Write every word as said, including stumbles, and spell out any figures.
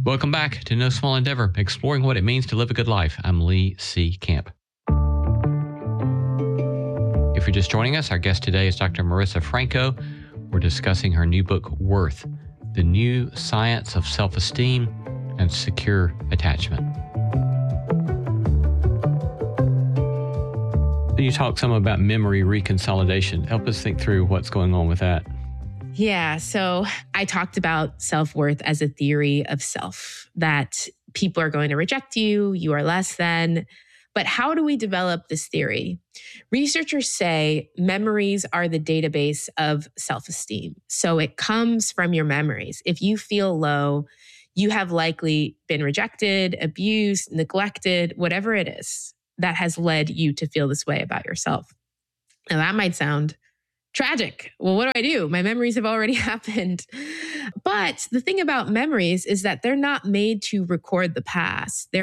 Welcome back to No Small Endeavor, exploring what it means to live a good life. I'm Lee C. Camp. If you're just joining us, our guest today is Doctor Marissa Franco. We're discussing her new book, Worth, The New Science of Self-Esteem and Secure Attachment. You talk some about memory reconsolidation. Help us think through what's going on with that. Yeah. So I talked about self-worth as a theory of self, that people are going to reject you, you are less than. But how do we develop this theory? Researchers say memories are the database of self-esteem. So it comes from your memories. If you feel low, you have likely been rejected, abused, neglected, whatever it is that has led you to feel this way about yourself. Now that might sound tragic. Well, what do I do? My memories have already happened. But the thing about memories is that they're not made to record the past. They're